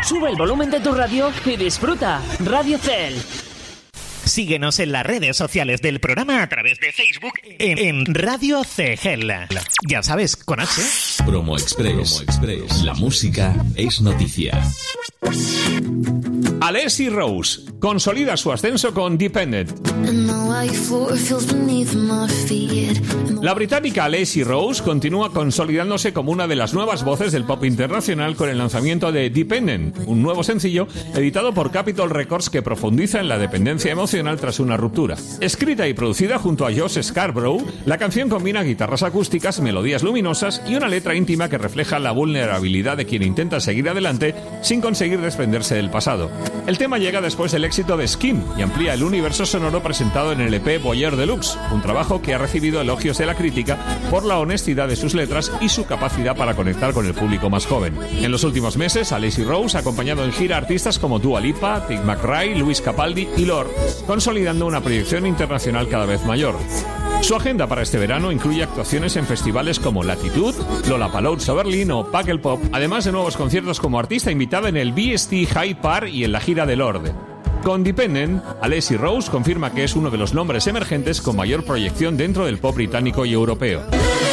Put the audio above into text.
Sube el volumen de tu radio y disfruta. Radio Cel. Síguenos en las redes sociales del programa a través de Facebook en Radio CGEL. Ya sabes, con H. Promo Express. La música es noticia. Alessi Rose consolida su ascenso con Dependent. La británica Alessi Rose continúa consolidándose como una de las nuevas voces del pop internacional con el lanzamiento de Dependent, un nuevo sencillo editado por Capitol Records que profundiza en la dependencia emocional tras una ruptura. Escrita y producida junto a Josh Scarborough, la canción combina guitarras acústicas, melodías luminosas y una letra íntima que refleja la vulnerabilidad de quien intenta seguir adelante sin conseguir desprenderse del pasado. El tema llega después del éxito de Skim y amplía el universo sonoro presentado en el EP Voyeur Deluxe, un trabajo que ha recibido elogios de la crítica por la honestidad de sus letras y su capacidad para conectar con el público más joven. En los últimos meses, Alessi Rose ha acompañado en gira a artistas como Dua Lipa, Tig McRae, Luis Capaldi y Lorde, consolidando una proyección internacional cada vez mayor. Su agenda para este verano incluye actuaciones en festivales como Latitude, Lollapalooza Berlín o Pukkelpop, además de nuevos conciertos como artista invitada en el BST Hyde Park y en la gira de Lorde. Con Dependent, Alessi Rose confirma que es uno de los nombres emergentes con mayor proyección dentro del pop británico y europeo.